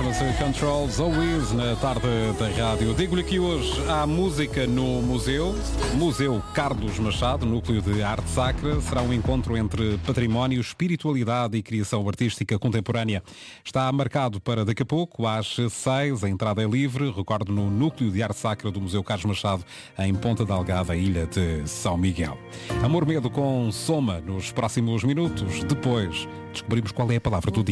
Chama-se Controls Always na tarde da rádio. Digo-lhe que hoje há música no Museu Carlos Machado, Núcleo de Arte Sacra. Será um encontro entre património, espiritualidade e criação artística contemporânea. Está marcado para daqui a pouco, às 6. A entrada é livre. Recordo, no Núcleo de Arte Sacra do Museu Carlos Machado, em Ponta Delgada, ilha de São Miguel. Amor Medo com Soma nos próximos minutos. Depois descobrimos qual é a palavra do dia.